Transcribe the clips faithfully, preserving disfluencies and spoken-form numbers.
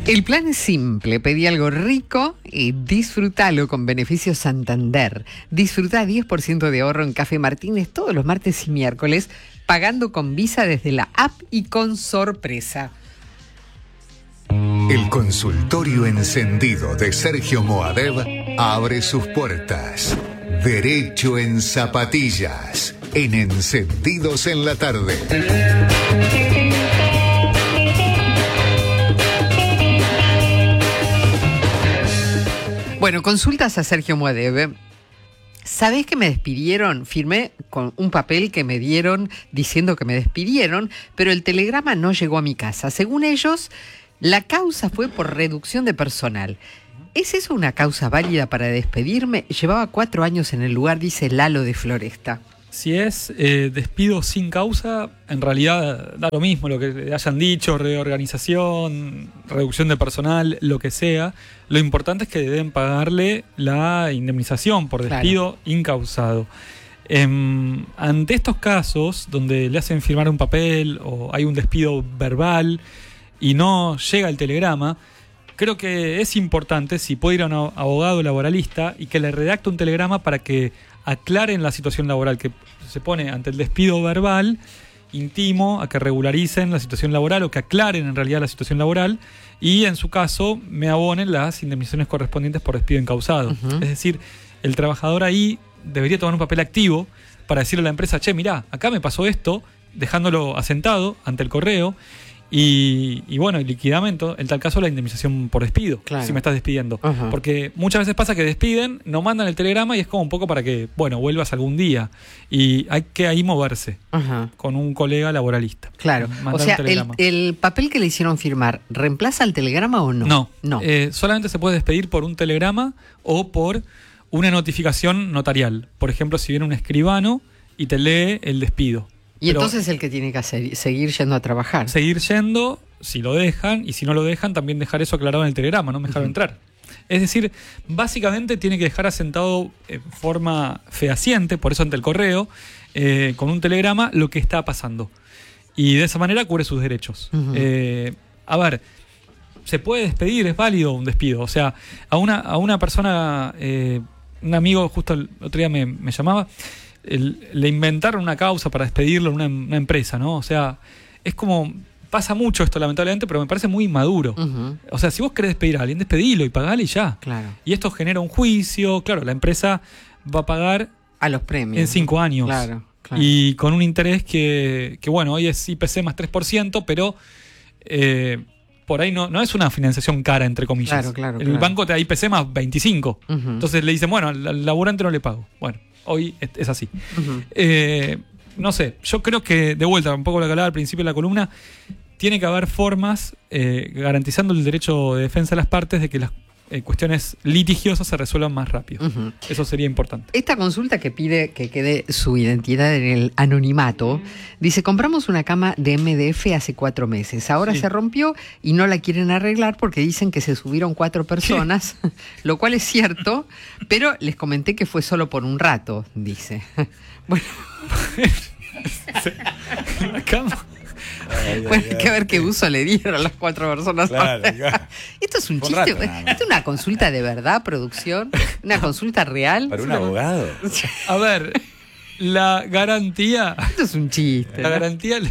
El plan es simple, pedí algo rico y disfrútalo con beneficios Santander. Disfruta diez por ciento de ahorro en Café Martínez todos los martes y miércoles, pagando con Visa desde la app y con sorpresa. El consultorio encendido de Sergio Moadev abre sus puertas. Derecho en zapatillas, en Encendidos en la Tarde. Bueno, consultas a Sergio Moadev. ¿Sabés que me despidieron? Firmé con un papel que me dieron diciendo que me despidieron, pero el telegrama no llegó a mi casa. Según ellos, la causa fue por reducción de personal. ¿Es eso una causa válida para despedirme? Llevaba cuatro años en el lugar, dice Lalo de Floresta. Si es eh, despido sin causa, en realidad da lo mismo lo que le hayan dicho, reorganización, reducción de personal, lo que sea. Lo importante es que deben pagarle la indemnización por despido claro. incausado. Eh, ante estos casos, donde le hacen firmar un papel o hay un despido verbal y no llega el telegrama, creo que es importante, si puede ir a un abogado laboralista y que le redacte un telegrama para que aclaren la situación laboral, que se pone ante el despido verbal, intimo a que regularicen la situación laboral o que aclaren en realidad la situación laboral y en su caso me abonen las indemnizaciones correspondientes por despido incausado. Uh-huh. Es decir, el trabajador ahí debería tomar un papel activo para decirle a la empresa, che, mirá, acá me pasó esto, dejándolo asentado ante el correo. Y, y bueno, el liquidamento, en tal caso la indemnización por despido, claro. si me estás despidiendo. Uh-huh. Porque muchas veces pasa que despiden, no mandan el telegrama y es como un poco para que, bueno, vuelvas algún día. Y hay que ahí moverse uh-huh. con un colega laboralista. Claro, o sea, el, el papel que le hicieron firmar, ¿reemplaza el telegrama o no? No, no. Eh, solamente se puede despedir por un telegrama o por una notificación notarial. Por ejemplo, si viene un escribano y te lee el despido. Y Pero entonces el que tiene que hacer, seguir yendo a trabajar. Seguir yendo, si lo dejan, y si no lo dejan, también dejar eso aclarado en el telegrama, no me dejaron uh-huh. entrar. Es decir, básicamente tiene que dejar asentado en forma fehaciente, por eso ante el correo, eh, con un telegrama, lo que está pasando. Y de esa manera cubre sus derechos. Uh-huh. Eh, a ver, se puede despedir, es válido un despido. O sea, a una, a una persona, eh, un amigo justo el otro día me, me llamaba, El, le inventaron una causa para despedirlo en una, una empresa, ¿no? O sea, es como, pasa mucho esto lamentablemente, pero me parece muy inmaduro. Uh-huh. O sea, si vos querés despedir a alguien, despedilo y pagale y ya. Claro. Y esto genera un juicio, claro, la empresa va a pagar a los premios en cinco años. Claro, claro. Y con un interés que, que, bueno, hoy es I P C más tres por ciento, pero eh, por ahí no, no es una financiación cara, entre comillas. Claro, claro. El claro. banco te da I P C más veinticinco. Uh-huh. Entonces le dicen, bueno, al laburante no le pago. Bueno. Hoy es así. Uh-huh. Eh, no sé, yo creo que, de vuelta, un poco lo que hablaba al principio de la columna, tiene que haber formas eh, garantizando el derecho de defensa de las partes de que las eh, cuestiones litigiosas se resuelvan más rápido. Uh-huh. Eso sería importante. Esta consulta que pide que quede su identidad en el anonimato, dice, compramos una cama de M D F hace cuatro meses, ahora sí. se rompió y no la quieren arreglar porque dicen que se subieron cuatro personas, lo cual es cierto, pero les comenté que fue solo por un rato, dice. Bueno. La cama... Ay, bueno, ay, hay que ver qué uso le dieron a las cuatro personas. Claro, claro. Esto es un, un chiste. Rato, ¿Esto es una consulta de verdad, producción? ¿Una consulta real? ¿Para un abogado? A ver, la garantía... Esto es un chiste. La ¿no? garantía...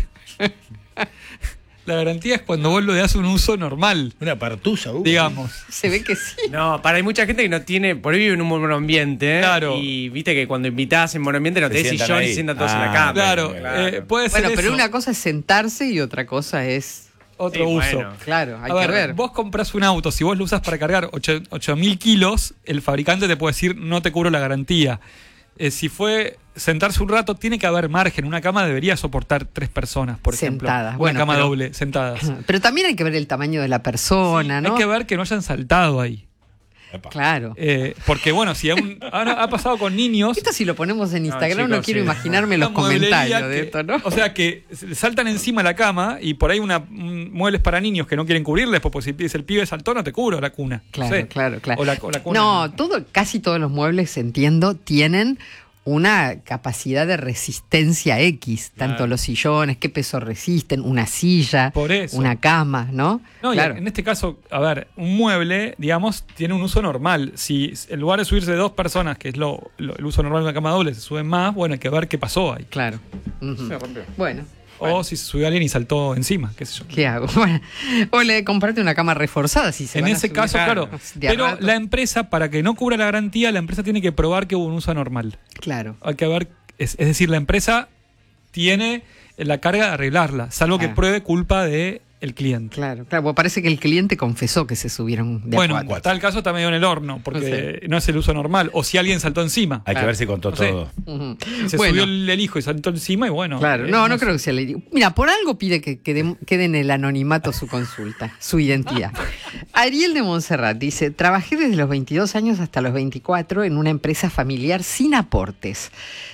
La garantía es cuando vos lo das un uso normal. Una partusa, uh. digamos. Se ve que sí. No, para hay mucha gente que no tiene, por ahí vive en un monoambiente. ¿eh? Claro. Y viste que cuando invitás en monoambiente no te des sillón y sientan todos ah, en la cama. Claro, claro. Eh, puede ser Bueno, pero eso. una cosa es sentarse y otra cosa es... Otro sí, uso. Bueno. Claro, hay a que ver, ver. Vos compras un auto, si vos lo usas para cargar ocho mil kilos, el fabricante te puede decir no te cubro la garantía. Eh, si fue sentarse un rato, tiene que haber margen. Una cama debería soportar tres personas, por ejemplo. Sentadas. Una Bueno, cama pero, doble, sentadas. Pero también hay que ver el tamaño de la persona, sí, ¿no? Hay que ver que no hayan saltado ahí. Epa. Claro. Eh, porque bueno, si aún, ahora ha pasado con niños... Esto si lo ponemos en Instagram no, chicos, no quiero sí. imaginarme los comentarios que, de esto, ¿no? O sea, que saltan encima de la cama y por ahí una un, muebles para niños que no quieren cubrirles, porque si el pibe saltó no te cubro la cuna. Claro, no sé. claro, claro. O la, o la cuna. No, todo, casi todos los muebles, entiendo, tienen una capacidad de resistencia X, tanto claro. los sillones, qué peso resisten, una silla, Por eso. una cama, ¿no? No, claro. y en este caso, a ver, un mueble, digamos, tiene un uso normal. Si en lugar de subirse dos personas, que es lo, lo- el uso normal de una cama doble, se suben más, bueno, hay que ver qué pasó ahí. Claro. Ujú. Se rompió. Bueno. O bueno. si se subió alguien y saltó encima, qué sé yo. ¿Qué hago? Bueno, o le comprarte una cama reforzada si se En van a ese subir. caso, claro. De a Pero rato. la empresa, para que no cubra la garantía, la empresa tiene que probar que hubo un uso anormal. Claro. Hay que ver, es, es decir, la empresa tiene la carga de arreglarla, salvo que Ah. pruebe culpa de el cliente. Claro, claro. Bueno, parece que el cliente confesó que se subieron de a Bueno, cuatro. en tal caso está medio en el horno, porque no es el uso normal. O si alguien saltó encima. Hay Claro. que ver si contó No sé. todo. Ujú. Se Bueno. subió el, el hijo y saltó encima y bueno. Claro, eh, no, no sé. creo que sea le Mira, por algo pide que quede, quede en el anonimato su consulta, su identidad. Ariel de Montserrat dice, trabajé desde los veintidós años hasta los veinticuatro en una empresa familiar sin aportes.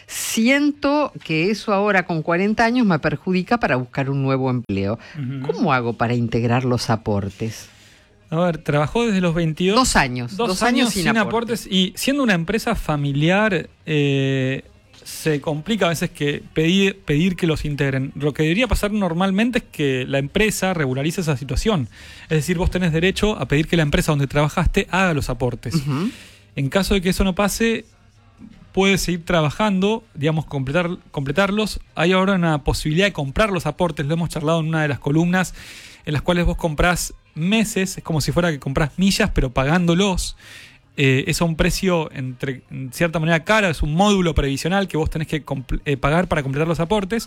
Siento que eso ahora con cuarenta años me perjudica para buscar un nuevo empleo. Ujú. ¿Cómo hago para integrar los aportes? A ver, trabajó desde los veintidós. Dos años. Dos, años, sin, aportes. Y siendo una empresa familiar, eh, se complica a veces que pedir, pedir que los integren. Lo que debería pasar normalmente es que la empresa regularice esa situación. Es decir, vos tenés derecho a pedir que la empresa donde trabajaste haga los aportes. Ujú. En caso de que eso no pase, puedes seguir trabajando, digamos, completar, completarlos. Hay ahora una posibilidad de comprar los aportes, lo hemos charlado en una de las columnas, en las cuales vos comprás meses, es como si fuera que comprás millas, pero pagándolos. Eh, es a un precio, entre, en cierta manera, caro, es un módulo previsional que vos tenés que compl- eh, pagar para completar los aportes.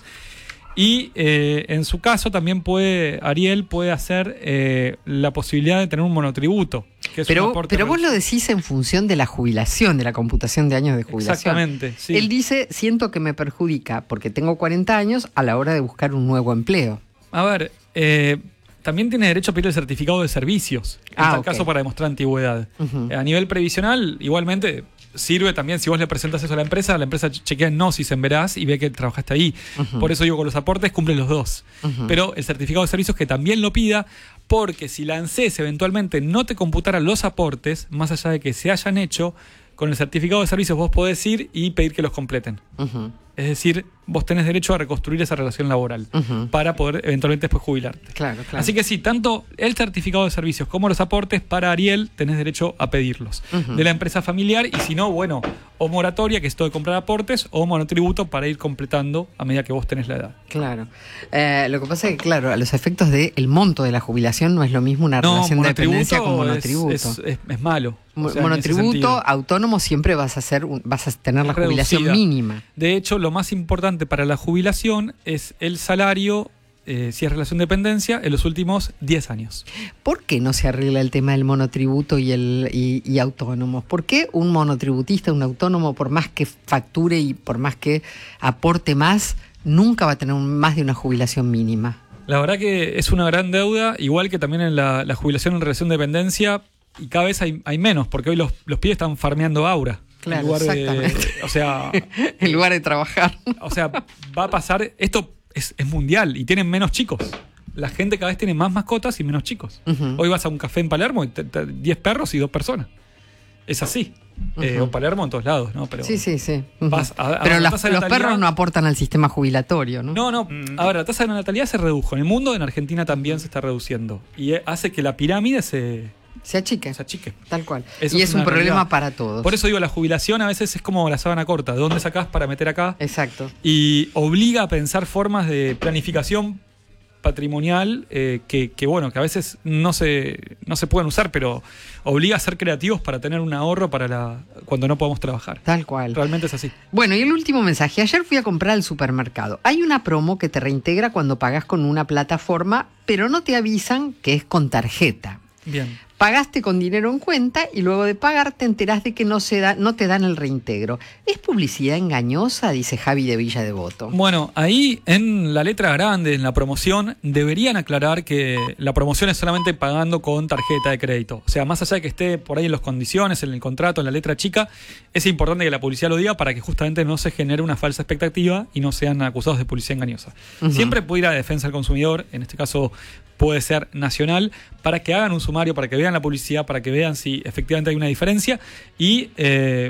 Y eh, en su caso también puede, Ariel puede hacer eh, la posibilidad de tener un monotributo. Que es un Pero, aporte pero vos lo reducido. decís en función de la jubilación, de la computación de años de jubilación. Exactamente, sí. Él dice, siento que me perjudica porque tengo cuarenta años a la hora de buscar un nuevo empleo. A ver, eh, también tiene derecho a pedir el certificado de servicios, en Ah, tal ok. caso para demostrar antigüedad. Ujú. Eh, A nivel previsional, igualmente, sirve también si vos le presentas eso a la empresa, la empresa chequea en Gnosis en Veraz y ve que trabajaste ahí. Ujú. Por eso digo, con los aportes cumplen los dos. Ujú. Pero el certificado de servicios que también lo pida, porque si la ANSES eventualmente no te computara los aportes, más allá de que se hayan hecho, con el certificado de servicios vos podés ir y pedir que los completen. Ujú. Es decir, vos tenés derecho a reconstruir esa relación laboral Ujú. para poder eventualmente después jubilarte. Claro, claro. Así que sí, tanto el certificado de servicios como los aportes para Ariel tenés derecho a pedirlos. Ujú. De la empresa familiar y si no, bueno, o moratoria, que es todo de comprar aportes, o monotributo para ir completando a medida que vos tenés la edad. Claro. Eh, lo que pasa es que, claro, a los efectos del monto de la jubilación no es lo mismo una relación de dependencia con monotributo. Es, es- es- es malo. Mo- O sea, en ese monotributo, sentido. autónomo, siempre vas a hacer un- vas a tener la Reducida. jubilación mínima. De hecho, lo más importante para la jubilación es el salario, eh, si es relación de dependencia, en los últimos diez años. ¿Por qué no se arregla el tema del monotributo y el y, y autónomos? ¿Por qué un monotributista, un autónomo, por más que facture y por más que aporte más, nunca va a tener un- más de una jubilación mínima? La verdad que es una gran deuda, igual que también en la, la jubilación en relación de dependencia, y cada vez hay, hay menos, porque hoy los, los pibes están farmeando aura. Claro, en lugar de- exactamente. o sea, En lugar de trabajar. o sea, va a pasar, esto es, es mundial y tienen menos chicos. La gente cada vez tiene más mascotas y menos chicos. Ujú. Hoy vas a un café en Palermo y te- te- diez perros y dos personas. Es así. Eh, Ujú. o Palermo en todos lados, ¿no? Pero, Sí, sí, sí. Ujú. Vas a- a Pero la las- tasa de los natalidad- perros no aportan al sistema jubilatorio, ¿no? No, no. A ver, la tasa de natalidad se redujo. En el mundo, en Argentina también se está reduciendo. Y eh, hace que la pirámide se, Se achique. se achique. Tal cual. Eso y es es un una problema realidad. para todos. Por eso digo, la jubilación a veces es como la sábana corta. ¿De dónde sacás para meter acá? Exacto. Y obliga a pensar formas de planificación patrimonial eh, que, que, bueno, que a veces no se, no se pueden usar, pero obliga a ser creativos para tener un ahorro para la cuando no podemos trabajar. Tal cual. Realmente es así. Bueno, y el último mensaje. Ayer fui a comprar al supermercado. Hay una promo que te reintegra cuando pagas con una plataforma, pero no te avisan que es con tarjeta. Bien. Pagaste con dinero en cuenta y luego de pagar te enterás de que no, se da, no te dan el reintegro. ¿Es publicidad engañosa? Dice Javi de Villa Devoto. Bueno, ahí en la letra grande, en la promoción, deberían aclarar que la promoción es solamente pagando con tarjeta de crédito. O sea, más allá de que esté por ahí en las condiciones, en el contrato, en la letra chica, es importante que la publicidad lo diga para que justamente no se genere una falsa expectativa y no sean acusados de publicidad engañosa. Ujú. Siempre puede ir a la defensa del consumidor, en este caso puede ser nacional, para que hagan un sumario, para que vean la publicidad, para que vean si efectivamente hay una diferencia y eh,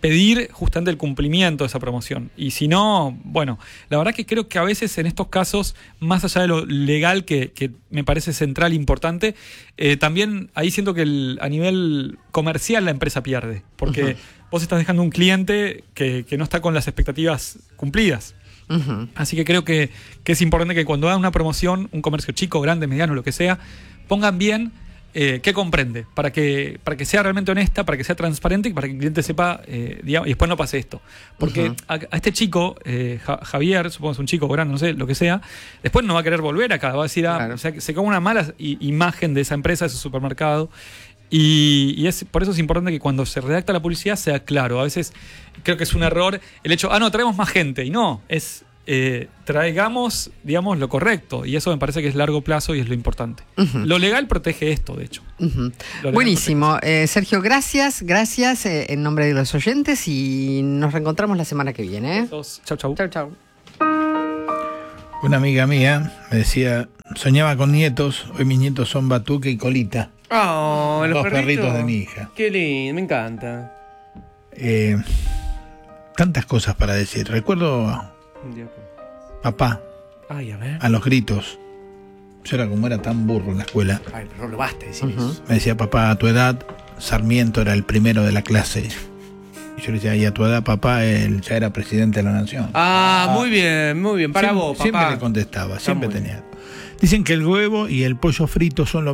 pedir justamente el cumplimiento de esa promoción. Y si no, bueno, la verdad que creo que a veces en estos casos, más allá de lo legal que, que me parece central e importante, eh, también ahí siento que el, a nivel comercial la empresa pierde, porque uh-huh. vos estás dejando un cliente que, que no está con las expectativas cumplidas. Uh-huh. Así que creo que, que es importante que cuando hagan una promoción, un comercio chico, grande, mediano, lo que sea, pongan bien Eh, qué comprende, para que, para que sea realmente honesta, para que sea transparente y para que el cliente sepa, eh, digamos, y después no pase esto. Porque uh-huh. a, a este chico, eh, ja, Javier, supongo que es un chico grande, no sé, lo que sea, después no va a querer volver acá, va a decir, ah, claro. o sea, se come una mala i- imagen de esa empresa, de ese supermercado. Y, y es por eso es importante que cuando se redacta la publicidad sea claro. A veces creo que es un error el hecho, ah, no, traemos más gente. Y no, es... Eh, traigamos, digamos, lo correcto, y eso me parece que es largo plazo y es lo importante. Uh-huh. Lo legal protege esto, de hecho. Uh-huh. Buenísimo. Eh, Sergio, gracias, gracias eh, en nombre de los oyentes y nos reencontramos la semana que viene. ¿eh? Chau, chau. Chau, chau. Una amiga mía me decía, soñaba con nietos, hoy mis nietos son Batuque y Colita. Oh, los, los perritos. perritos de mi hija. Qué lindo, me encanta. Eh, tantas cosas para decir. Recuerdo... Papá, Ay, a ver. a los gritos. Yo era como era tan burro en la escuela. Ay, pero no lo basta decir uh-huh. eso. Me decía, papá, a tu edad Sarmiento era el primero de la clase. Y yo le decía, y a tu edad, papá, él ya era presidente de la nación. Ah, ah. muy bien, muy bien. Para siempre, vos, papá. Siempre le contestaba, siempre tenía. Dicen que el huevo y el pollo frito son lo